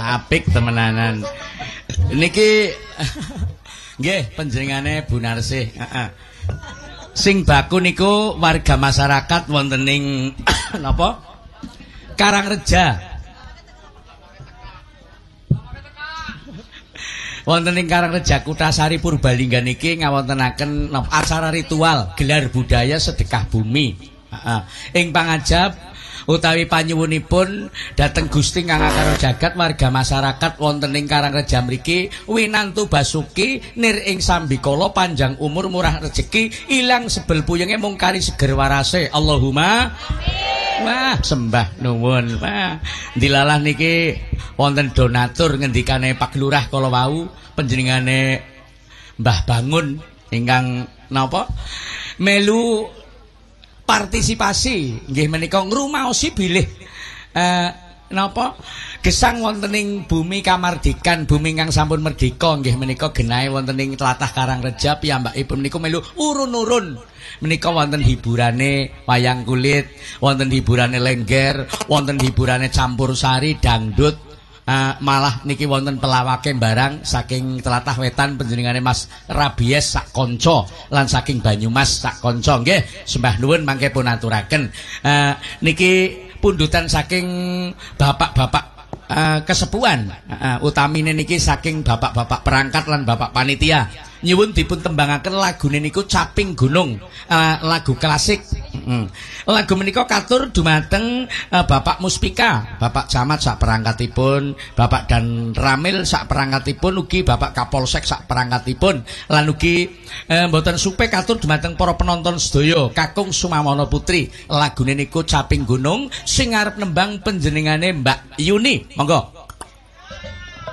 Apik temenanan. Niki nggih panjenengane Bu Narsih. Sing baku niku warga masyarakat wonten ing napa? Karangreja. Wonten ing Karangreja Kutasari Purbalingga niki ngawontenaken acara ritual gelar budaya sedekah bumi. Ing pangajab utawi panyuwunipun dhateng Gusti Kang Akara Jagat warga masyarakat wonten ing Karangreja mriki winantu basuki nir ing sambikala panjang umur murah rejeki ilang sebel puyenge mung kari seger warase Allahumma amin. Wah sembah nuwun. Wah dilalah niki wonten donatur ngendikane Pak Lurah kala wau panjenengane Mbah Bangun ingkang napa melu partisipasi nggih menika ngrumaosi bilih napa gesang wonten ing bumi kamardikan bumi ingkang sampun merdeka nggih menika genahe wonten ing tlatah Karangreja piyambakipun niku melu urun-urun menika wonten hiburane wayang kulit wonten hiburane lengger wonten hiburane campursari dangdut malah niki wonten pelawake barang saking tlatah wetan panjenengane Mas Rabies sak kanca lan saking Banyumas sak kanca nggih sembah nuwun mangke pun aturaken niki pundutan saking bapak-bapak kesepuan utamine niki saking bapak-bapak perangkat lan bapak panitia nyuwun dipun tembangaken lagune niku Caping Gunung lagu klasik lagu menika katur dumateng Bapak Muspika Bapak Camat sak perangkatipun Bapak Dan Ramil sak perangkatipun ugi Bapak Kapolsek sak perangkatipun lan ugi mboten supe katur dumateng para penonton sedaya Kakung Sumamono Putri lagune niku Caping Gunung sing arep nembang panjenengane Mbak Yuni monggo